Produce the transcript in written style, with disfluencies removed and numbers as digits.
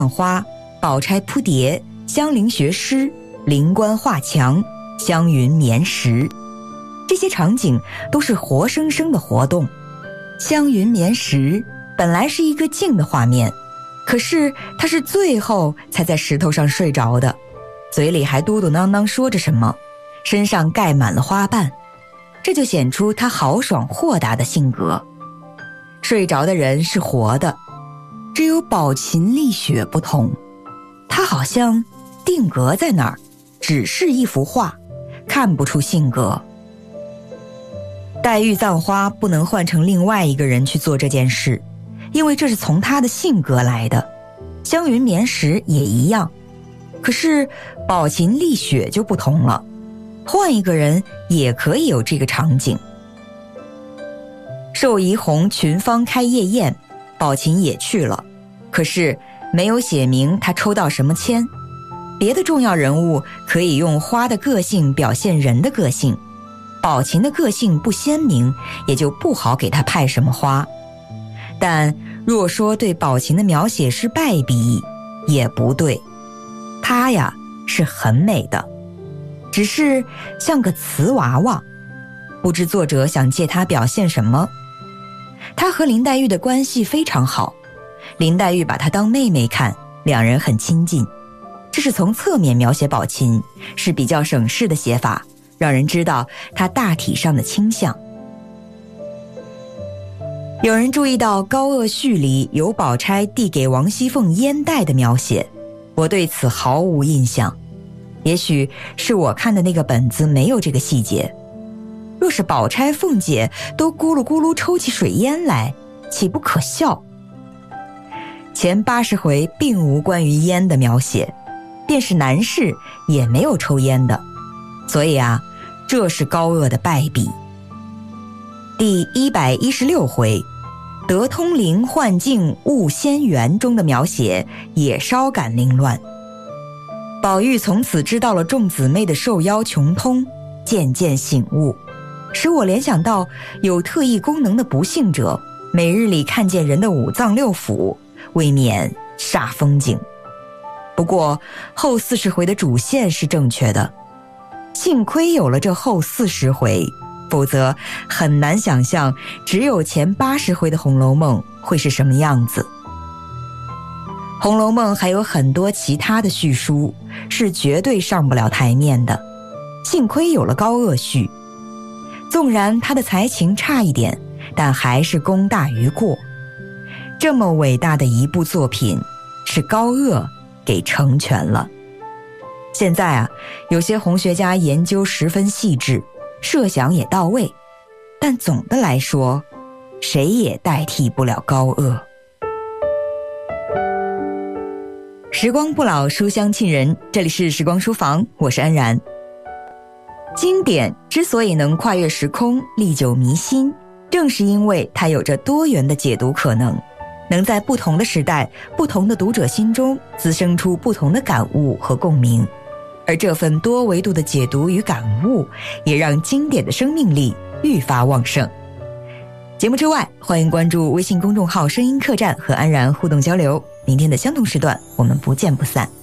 花、宝钗扑蝶、香菱学诗、灵官画墙、香云眠石，这些场景都是活生生的活动。香云眠石本来是一个静的画面，可是他是最后才在石头上睡着的，嘴里还嘟嘟囔囔说着什么，身上盖满了花瓣，这就显出他豪爽豁达的性格。睡着的人是活的，只有宝琴丽雪不同，他好像定格在那儿，只是一幅画，看不出性格。黛玉葬花不能换成另外一个人去做这件事，因为这是从他的性格来的。香云眠石也一样，可是宝琴丽雪就不同了，换一个人也可以有这个场景。寿怡红群芳开夜宴，宝琴也去了，可是没有写明他抽到什么签。别的重要人物可以用花的个性表现人的个性，宝琴的个性不鲜明，也就不好给他派什么花。但若说对宝琴的描写是败笔，也不对，她呀是很美的，只是像个瓷娃娃，不知作者想借她表现什么。她和林黛玉的关系非常好，林黛玉把她当妹妹看，两人很亲近，这是从侧面描写宝琴，是比较省事的写法，让人知道她大体上的倾向。有人注意到高鹗序里有宝钗递给王熙凤烟袋的描写，我对此毫无印象，也许是我看的那个本子没有这个细节。若是宝钗凤姐都咕噜咕噜抽起水烟来，岂不可笑？前80回并无关于烟的描写，便是男士也没有抽烟的，所以啊，这是高鹗的败笔。第116回得通灵幻境悟仙缘中的描写也稍感凌乱。宝玉从此知道了众姊妹的受邀穷通，渐渐醒悟，使我联想到有特异功能的不幸者，每日里看见人的五脏六腑，未免煞风景。不过后40回的主线是正确的，幸亏有了这后40回，否则很难想象只有前80回的《红楼梦》会是什么样子。《红楼梦》还有很多其他的叙书是绝对上不了台面的，幸亏有了高鹗序，纵然他的才情差一点，但还是功大于过。这么伟大的一部作品，是高鹗给成全了。现在啊，有些红学家研究十分细致，设想也到位，但总的来说，谁也代替不了高鹗。时光不老，书香沁人，这里是时光书房，我是安然。经典之所以能跨越时空，历久弥新，正是因为它有着多元的解读可能，能在不同的时代、不同的读者心中滋生出不同的感悟和共鸣。而这份多维度的解读与感悟，也让经典的生命力愈发旺盛。节目之外，欢迎关注微信公众号声音客栈和安然互动交流。明天的相同时段，我们不见不散。